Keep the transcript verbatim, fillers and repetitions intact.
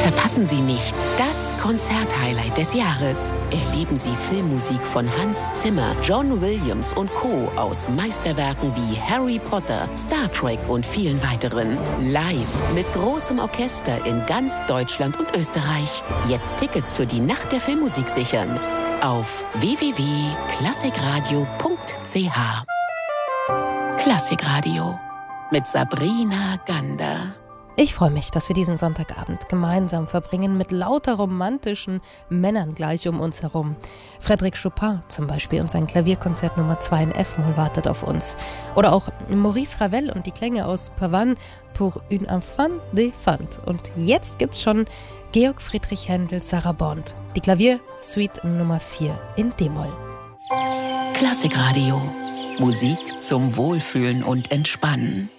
Verpassen Sie nicht das Konzerthighlight des Jahres. Erleben Sie Filmmusik von Hans Zimmer, John Williams und Co. aus Meisterwerken wie Harry Potter, Star Trek und vielen weiteren. Live mit großem Orchester in ganz Deutschland und Österreich. Jetzt Tickets für die Nacht der Filmmusik sichern. Auf w w w punkt klassikradio punkt c h. Klassikradio mit Sabrina Gander. Ich freue mich, dass wir diesen Sonntagabend gemeinsam verbringen mit lauter romantischen Männern gleich um uns herum. Frédéric Chopin zum Beispiel und sein Klavierkonzert Nummer zwei in F-Moll wartet auf uns. Oder auch Maurice Ravel und die Klänge aus Pavane pour une enfant de fante. Und jetzt gibt's schon Georg Friedrich Händel Sarabande, die Klaviersuite Nummer vier in D-Moll. Klassikradio. Musik zum Wohlfühlen und Entspannen.